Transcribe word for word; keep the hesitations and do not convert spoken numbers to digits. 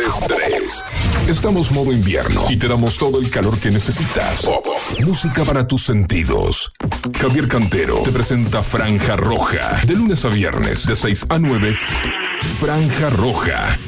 tres. Estamos modo invierno y te damos todo el calor que necesitas. Pop. Música para tus sentidos. Javier Cantero te presenta Franja Roja. De lunes a viernes, de seis a nueve. Franja Roja.